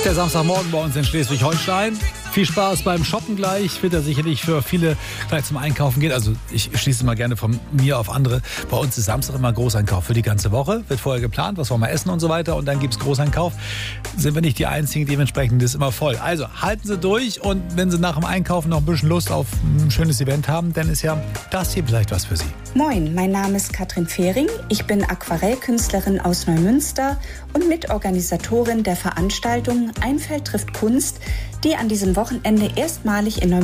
der Samstagmorgen bei uns in Schleswig-Holstein. Viel Spaß beim Shoppen gleich. Wird ja sicherlich für viele gleich zum Einkaufen gehen. Also ich schließe mal gerne von mir auf andere. Bei uns ist Samstag immer Großeinkauf für die ganze Woche. Wird vorher geplant, was wollen wir essen und so weiter. Und dann gibt es Großeinkauf. Sind wir nicht die Einzigen, dementsprechend ist immer voll. Also halten Sie durch und wenn Sie nach dem Einkaufen noch ein bisschen Lust auf ein schönes Event haben, dann ist ja das hier vielleicht was für Sie. Moin, mein Name ist Katrin Fehring. Ich bin Aquarellkünstlerin aus Neumünster und Mitorganisatorin der Veranstaltung Einfeld trifft Kunst, die an diesem Wochenende erstmalig in Neumünster